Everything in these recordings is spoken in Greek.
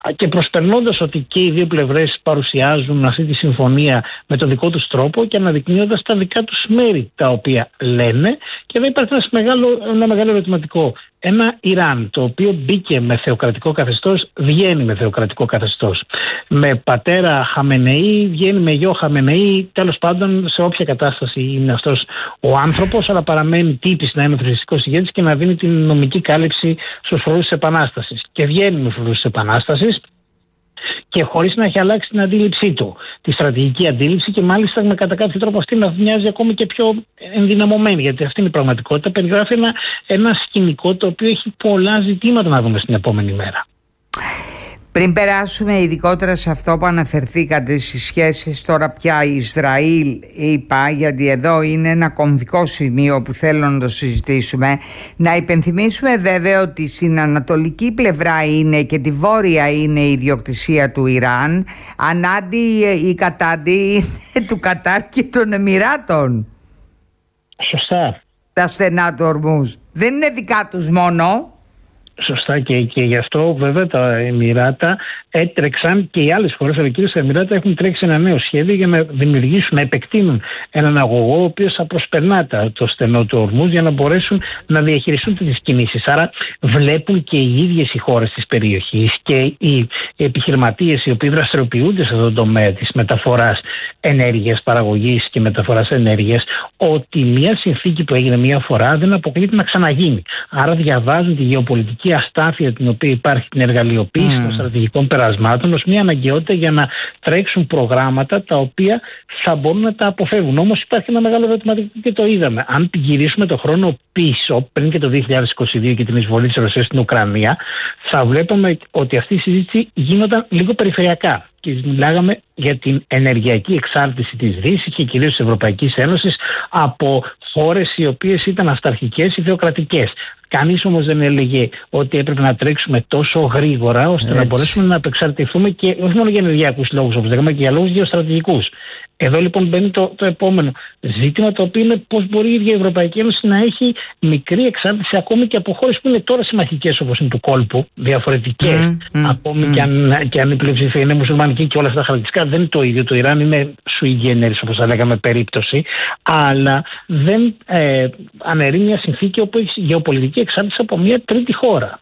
και προσπερνώντας ότι και οι δύο πλευρές παρουσιάζουν αυτή τη συμφωνία με τον δικό τους τρόπο και αναδεικνύοντας τα δικά τους μέρη τα οποία λένε. Και εδώ υπάρχει ένα μεγάλο ερωτηματικό. Ένα Ιράν το οποίο μπήκε με θεοκρατικό καθεστώς, βγαίνει με θεοκρατικό καθεστώς. Με πατέρα Χαμενεή, βγαίνει με γιο Χαμενεή. Τέλος πάντων, σε όποια κατάσταση είναι αυτός ο άνθρωπος, αλλά παραμένει τύπης να είναι θρησκευτικός ηγέτης και να δίνει την νομική κάλυψη στους φρουρούς της Επανάστασης. Και βγαίνει με φρουρούς της Επανάστασης και χωρίς να έχει αλλάξει την αντίληψή του, τη στρατηγική αντίληψη, και μάλιστα με κατά κάποιο τρόπο αυτή να μοιάζει ακόμη και πιο ενδυναμωμένη, γιατί αυτή είναι η πραγματικότητα. Περιγράφει ένα σκηνικό το οποίο έχει πολλά ζητήματα να δούμε στην επόμενη μέρα. Πριν περάσουμε ειδικότερα σε αυτό που αναφερθήκατε στις σχέσεις τώρα πια Ισραήλ-ΗΠΑ, γιατί εδώ είναι ένα κομβικό σημείο που θέλω να το συζητήσουμε, να υπενθυμίσουμε βέβαια ότι στην ανατολική πλευρά είναι και τη βόρεια είναι η ιδιοκτησία του Ιράν, ανάντι ή κατάντι του Κατάρ και των Εμιράτων. Σωστά. Τα στενά του Ορμούζ δεν είναι δικά τους μόνο. Σωστά, και γι' αυτό βέβαια τα Εμιράτα έτρεξαν, και οι άλλες χώρες, αλλά κυρίως τα Εμιράτα, έχουν τρέξει ένα νέο σχέδιο για να δημιουργήσουν, να επεκτείνουν έναν αγωγό ο οποίος θα προσπερνά το στενό του Ορμούζ για να μπορέσουν να διαχειριστούν τις κινήσεις. Άρα βλέπουν και οι ίδιες οι χώρες της περιοχής και οι επιχειρηματίες οι οποίοι δραστηριοποιούνται σε αυτό το τομέα της μεταφοράς ενέργειας, παραγωγής και μεταφοράς ενέργειας, ότι μια συνθήκη που έγινε μια φορά δεν αποκλείται να ξαναγίνει. Άρα διαβάζουν τη γεωπολιτική αστάθεια την οποία υπάρχει, την εργαλειοποίηση των στρατηγικών περασμάτων, ως μια αναγκαιότητα για να τρέξουν προγράμματα τα οποία θα μπορούν να τα αποφεύγουν. Όμως υπάρχει ένα μεγάλο ερωτηματικό και το είδαμε. Αν γυρίσουμε το χρόνο πίσω, πριν και το 2022 και την εισβολή της Ρωσίας στην Ουκρανία, θα βλέπαμε ότι αυτή η συζήτηση γίνονταν λίγο περιφερειακά. Και μιλάγαμε για την ενεργειακή εξάρτηση της Δύσης και κυρίως της Ευρωπαϊκής Ένωσης από χώρες οι οποίες ήταν αυταρχικές ή θεοκρατικές. Κανείς όμως δεν έλεγε ότι έπρεπε να τρέξουμε τόσο γρήγορα ώστε να μπορέσουμε να απεξαρτηθούμε, και όχι μόνο για ενεργειακούς λόγους όπως λέγαμε, και για λόγους γεωστρατηγικούς. Εδώ λοιπόν μπαίνει το επόμενο ζήτημα, το οποίο είναι πώς μπορεί η ίδια η Ευρωπαϊκή Ένωση να έχει μικρή εξάρτηση ακόμη και από χώρες που είναι τώρα συμμαχικές όπως είναι του κόλπου, διαφορετικές, ακόμη και αν η πλειοψηφία είναι μουσουλμανική και όλα αυτά τα χαρακτηριστικά δεν είναι το ίδιο. Το Ιράν είναι sui generis, όπως θα λέγαμε, περίπτωση, αλλά δεν αναιρεί μια συνθήκη όπου έχει γεωπολιτική εξάρτηση από μια τρίτη χώρα.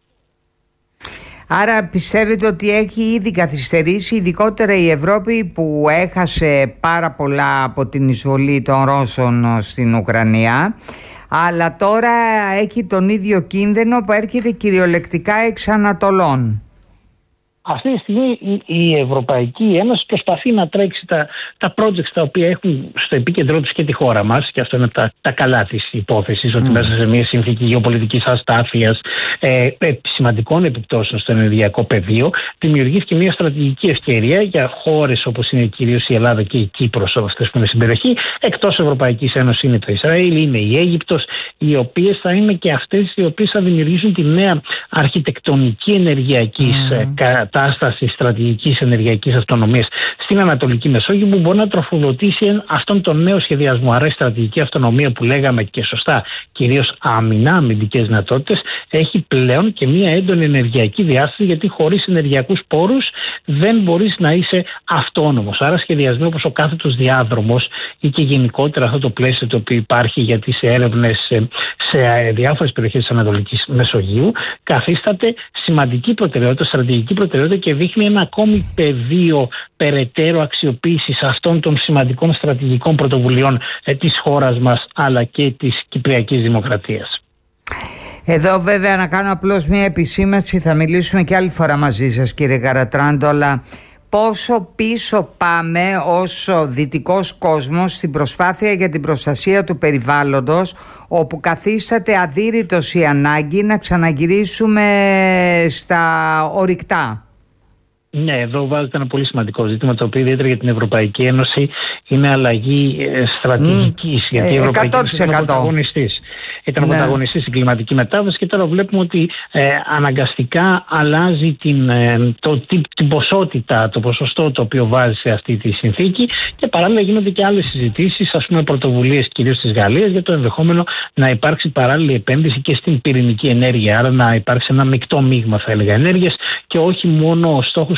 Άρα πιστεύετε ότι έχει ήδη καθυστερήσει, ειδικότερα η Ευρώπη που έχασε πάρα πολλά από την εισβολή των Ρώσων στην Ουκρανία, αλλά τώρα έχει τον ίδιο κίνδυνο που έρχεται κυριολεκτικά εξ Ανατολών? Αυτή τη στιγμή η Ευρωπαϊκή Ένωση προσπαθεί να τρέξει τα projects τα οποία έχουν στο επίκεντρό τους και τη χώρα μας, και αυτό είναι τα καλά της υπόθεσης, ότι μέσα σε μια συνθήκη γεωπολιτικής αστάθειας, σημαντικών επιπτώσεων στο ενεργειακό πεδίο, δημιουργήθηκε μια στρατηγική ευκαιρία για χώρες όπως είναι κυρίως η Ελλάδα και η Κύπρος, αυτές που είναι στην περιοχή. Εκτός Ευρωπαϊκής Ένωσης είναι το Ισραήλ, είναι η Αίγυπτος, οι οποίες θα είναι και αυτές οι οποίες θα δημιουργήσουν τη νέα αρχιτεκτονική ενεργειακής κατάσταση στρατηγικής ενεργειακής αυτονομίας στην Ανατολική Μεσόγειο, που μπορεί να τροφοδοτήσει αυτόν τον νέο σχεδιασμό. Άρα η στρατηγική αυτονομία που λέγαμε, και σωστά, κυρίως αμυντικές δυνατότητες, έχει πλέον και μια έντονη ενεργειακή διάσταση, γιατί χωρίς ενεργειακούς πόρους δεν μπορείς να είσαι αυτόνομος. Άρα σχεδιασμοί όπως ο κάθετος διάδρομος ή και γενικότερα αυτό το πλαίσιο το οποίο υπάρχει για τις έρευνες σε διάφορες περιοχές της Ανατολικής Μεσογείου καθίσταται σημαντική προτεραιότητα, στρατηγική προτεραιότητα, και δείχνει ένα ακόμη πεδίο περαιτέρω αξιοποίησης αυτών των σημαντικών στρατηγικών πρωτοβουλειών της χώρας μας αλλά και της Κυπριακής Δημοκρατίας. Εδώ βέβαια να κάνω απλώς μια επισήμανση, θα μιλήσουμε και άλλη φορά μαζί σας κύριε Καρατράντο, αλλά πόσο πίσω πάμε ως δυτικός κόσμος στην προσπάθεια για την προστασία του περιβάλλοντος, όπου καθίσταται αδύρυτος η ανάγκη να ξαναγυρίσουμε στα ορυκτά. Ναι, εδώ βάζετε ένα πολύ σημαντικό ζήτημα, το οποίο ιδιαίτερα για την Ευρωπαϊκή Ένωση είναι αλλαγή στρατηγικής, γιατί η Ευρωπαϊκή Ένωση είναι πρωταγωνιστής. ήταν πρωταγωνιστής στην κλιματική μετάβαση, και τώρα βλέπουμε ότι αναγκαστικά αλλάζει την ποσότητα, το ποσοστό το οποίο βάζει σε αυτή τη συνθήκη, και παράλληλα γίνονται και άλλες συζητήσεις, ας πούμε πρωτοβουλίες κυρίως της Γαλλίας, για το ενδεχόμενο να υπάρξει παράλληλη επένδυση και στην πυρηνική ενέργεια, άρα να υπάρξει ένα μεικτό μείγμα, θα έλεγα, ενέργειας, και όχι μόνο ο στόχος